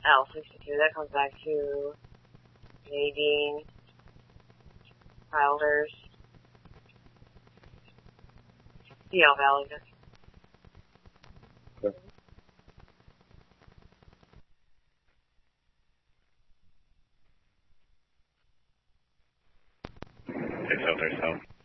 L62. That comes back to Nadine Wilders. CL Valley. Okay. Six oh 37.